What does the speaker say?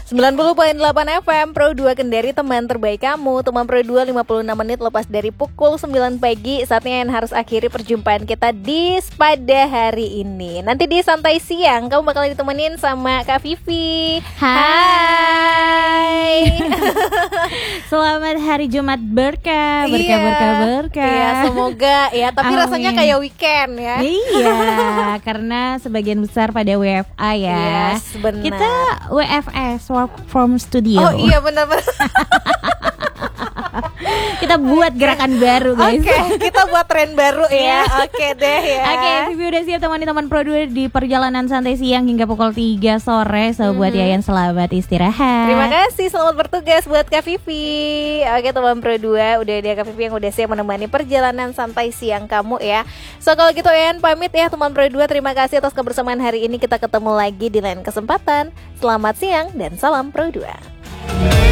90.8 FM Pro 2 Kendari, teman terbaik kamu. Teman Pro 2 56 menit lepas dari pukul 9 pagi. Saatnya yang harus akhiri perjumpaan kita di pada hari ini. Nanti di santai siang kamu bakal ditemenin sama Kak Vivi. Hai. Selamat hari Jumat berkah. Iya, semoga ya, tapi Amin. rasanya kayak weekend ya. Iya, karena sebagian besar pada WFA ya. Yes, benar. Kita WFS, work from studio. Oh iya, benar-benar. Kita buat gerakan baru, guys. Oke, kita buat tren baru ya. Oke deh ya. Oke, Vivi udah siap temani teman Pro 2 di perjalanan santai siang hingga pukul 3 sore. So buat Yayan, selamat istirahat. Terima kasih, selamat bertugas buat Kak Vivi. Oke teman Pro 2, udah ada Kak Vivi yang udah siap menemani perjalanan santai siang kamu ya. So kalau gitu Yayan pamit ya teman Pro 2. Terima kasih atas kebersamaan hari ini. Kita ketemu lagi di lain kesempatan. Selamat siang dan salam Pro 2.